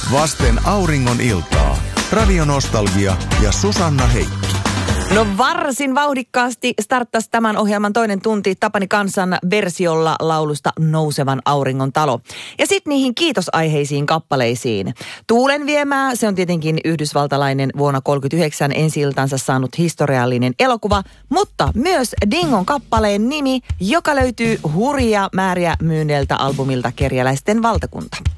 Vasten auringon iltaa. Radionostalgia ja Susanna Heikki. No varsin vauhdikkaasti starttasi tämän ohjelman toinen tunti Tapani Kansan versiolla laulusta Nousevan auringon talo. Ja sitten niihin kiitosaiheisiin kappaleisiin. Tuulen viemää, se on tietenkin yhdysvaltalainen vuonna 1939 ensi-iltansa saanut historiallinen elokuva, mutta myös Dingon kappaleen nimi, joka löytyy hurjia määriä myynneeltä albumilta Kerjäläisten valtakunta.